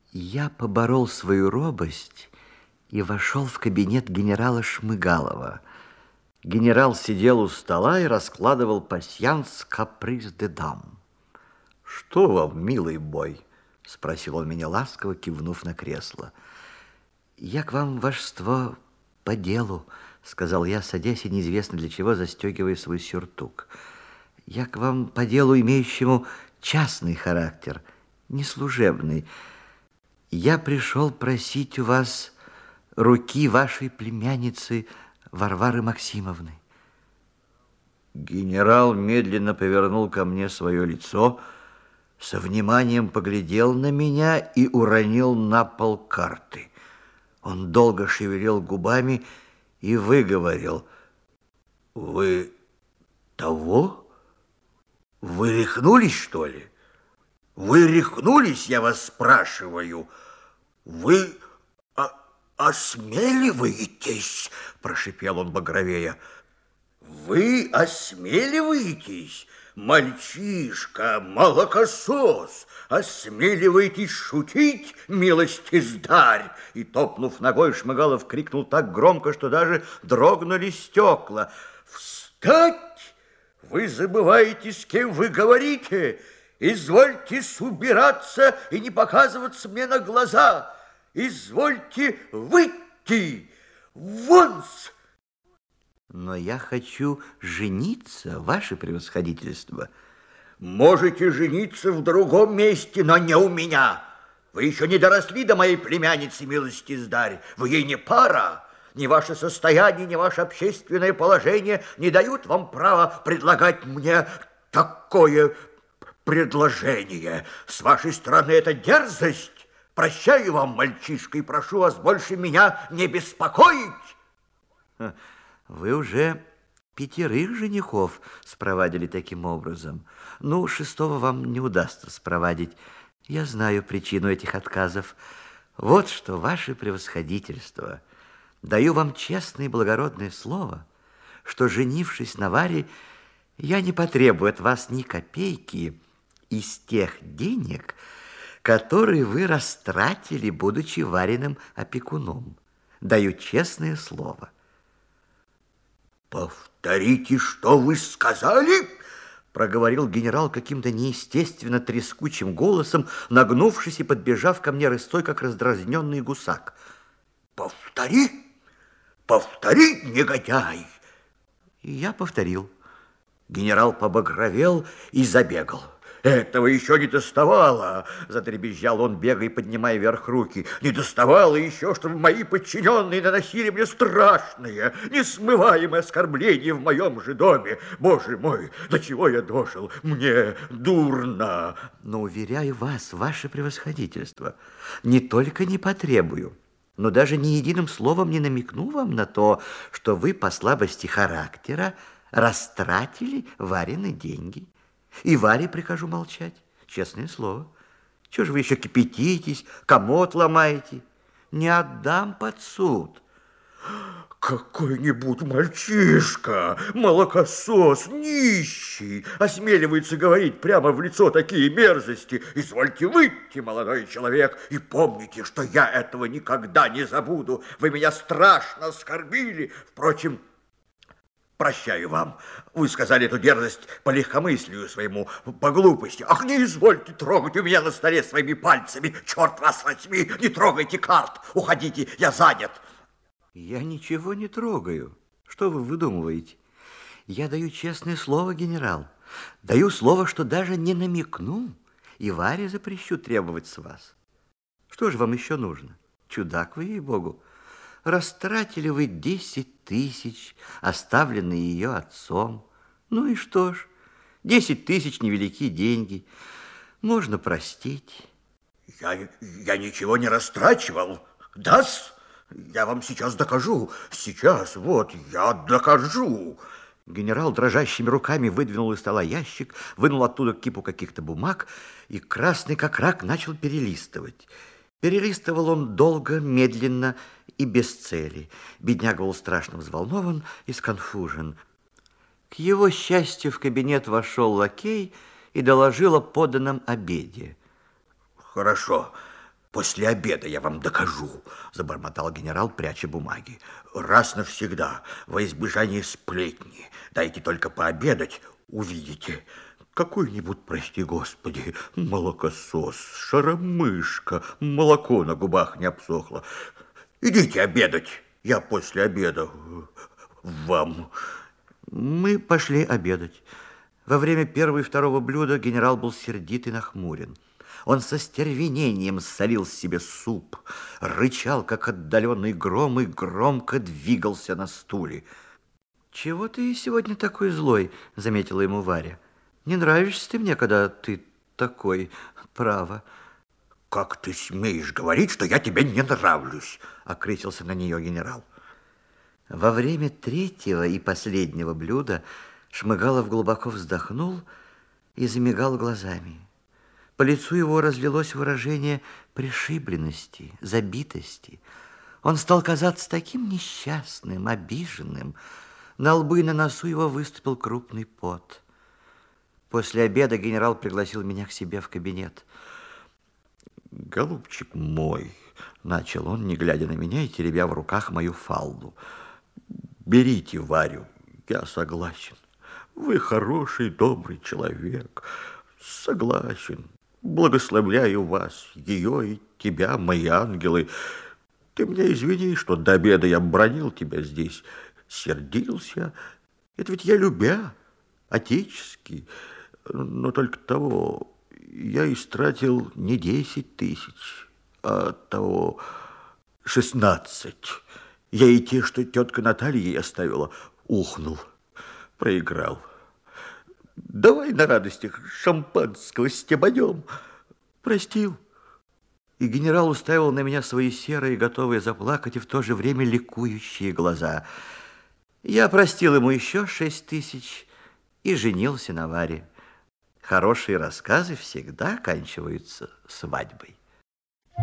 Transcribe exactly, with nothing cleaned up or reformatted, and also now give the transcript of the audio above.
Я поборол свою робость и вошел в кабинет генерала Шмыгалова. Генерал сидел у стола и раскладывал пасьянс «Каприз де дам». «Что вам, милый мой?» — спросил он меня ласково, кивнув на кресло. «Я к вам, вашество, по делу», — сказал я, садясь и неизвестно для чего застегивая свой сюртук. «Я к вам по делу, имеющему частный характер, не служебный. Я пришел просить у вас руки вашей племянницы Варвары Максимовны». Генерал медленно повернул ко мне свое лицо, со вниманием поглядел на меня и уронил на пол карты. Он долго шевелил губами и выговорил: «Вы того? Вы рехнулись, что ли? Вы рехнулись, я вас спрашиваю? Вы осмеливаетесь?» – прошипел он багровея. «Вы осмеливаетесь, мальчишка, молокосос, осмеливаетесь шутить, милостиздарь?» И, топнув ногой, Шмыгалов крикнул так громко, что даже дрогнули стекла. «Встать! Вы забываете, с кем вы говорите! Извольте убираться и не показываться мне на глаза! Извольте выйти! Вон-с!» «Но я хочу жениться, ваше превосходительство». «Можете жениться в другом месте, но не у меня. Вы еще не доросли до моей племянницы, милостиздарь. Вы ей не пара. Ни ваше состояние, ни ваше общественное положение не дают вам права предлагать мне такое предложение. С вашей стороны это дерзость. Прощаю вам, мальчишка, и прошу вас больше меня не беспокоить». «Вы уже пятерых женихов спровадили таким образом. Ну, шестого вам не удастся спровадить. Я знаю причину этих отказов. Вот что, ваше превосходительство, даю вам честное и благородное слово, что, женившись на Варе, я не потребую от вас ни копейки из тех денег, которые вы растратили, будучи Вариным опекуном. Даю честное слово». «Повторите, что вы сказали?» — проговорил генерал каким-то неестественно трескучим голосом, нагнувшись и подбежав ко мне рысцой, как раздразненный гусак. «Повтори! Повтори, негодяй!» И я повторил. Генерал побагровел и забегал. «Этого еще не доставало!» — затребезжал он, бегая и поднимая вверх руки. «Не доставало еще, чтобы мои подчиненные наносили мне страшные, несмываемые оскорбления в моем же доме. Боже мой, до чего я дожил? Мне дурно!» «Но, уверяю вас, ваше превосходительство, не только не потребую, но даже ни единым словом не намекну вам на то, что вы по слабости характера растратили Варины деньги. И Варе прикажу молчать, честное слово. Чего же вы еще кипятитесь, комод ломаете? Не отдам под суд». «Какой-нибудь мальчишка, молокосос, нищий, осмеливается говорить прямо в лицо такие мерзости. Извольте выйти, молодой человек, и помните, что я этого никогда не забуду. Вы меня страшно оскорбили. Впрочем, прощаю вам. Вы сказали эту дерзость по легкомыслию своему, по глупости. Ах, не извольте трогать у меня на столе своими пальцами. Черт вас возьми, не трогайте карт. Уходите, я занят». «Я ничего не трогаю. Что вы выдумываете? Я даю честное слово, генерал. Даю слово, что даже не намекну, и Варе запрещу требовать с вас. Что же вам еще нужно? Чудак вы, ей-богу. Растратили вы десять тысяч, оставленные ее отцом. Ну и что ж, десять тысяч невелики деньги. Можно простить». «Я, я ничего не растрачивал. Да-с? Я вам сейчас докажу. Сейчас, вот, я докажу». Генерал дрожащими руками выдвинул из стола ящик, вынул оттуда кипу каких-то бумаг и, красный как рак, начал перелистывать. Перелистывал он долго, медленно и без цели. Бедняга был страшно взволнован и сконфужен. К его счастью, в кабинет вошел лакей и доложил о поданном обеде. «Хорошо. После обеда я вам докажу, забормотал генерал, пряча бумаги. Раз навсегда, во избежание сплетни. Дайте только пообедать, увидите. Какой-нибудь, прости господи, молокосос, шаромышка, молоко на губах не обсохло. Идите обедать, я после обеда вам. Мы пошли обедать. Во время первого и второго блюда генерал был сердит и нахмурен. Он со стервенением солил себе суп, рычал, как отдаленный гром, и громко двигался на стуле. «Чего ты сегодня такой злой?» — заметила ему Варя. «Не нравишься ты мне, когда ты такой, право». «Как ты смеешь говорить, что я тебе не нравлюсь?» — окрысился на нее генерал. Во время третьего и последнего блюда Шмыгалов глубоко вздохнул и замигал глазами. По лицу его разлилось выражение пришибленности, забитости. Он стал казаться таким несчастным, обиженным. На лбу и на носу его выступил крупный пот. После обеда генерал пригласил меня к себе в кабинет. «Голубчик мой», — начал он, не глядя на меня и теребя в руках мою фалду, «берите Варю, я согласен. Вы хороший, добрый человек. Согласен. Благословляю вас, ее и тебя, мои ангелы. Ты меня извини, что до обеда я бранил тебя здесь, сердился. Это ведь я любя, отеческий. Но только того, я истратил не десять тысяч, а того шестнадцать. Я и те, что тетка Наталья ей оставила, ухнул, проиграл. Давай на радостях шампанского стебанем. Простил. И генерал уставил на меня свои серые, готовые заплакать, и в то же время ликующие глаза. Я простил ему еще шесть тысяч и женился на Варе. Хорошие рассказы всегда оканчиваются свадьбой.